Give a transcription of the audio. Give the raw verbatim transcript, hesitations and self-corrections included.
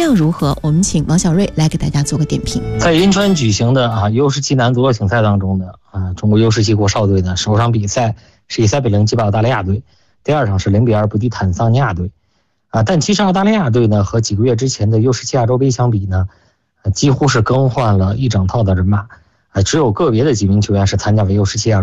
料如何？我们请王小瑞来给大家做个点评。 在银川举行的啊 U 十七男足邀请赛当中呢，啊，中国 U 十七国少队呢首场比赛是以三比零击败澳大利亚队，第二场是零比二不敌坦桑尼亚队，啊，但其实澳大利亚队呢和几个月之前的 U 十七亚洲杯相比呢，几乎是更换了一整套的人马，啊，只有个别的几名球员是参加了 U 十七亚洲杯。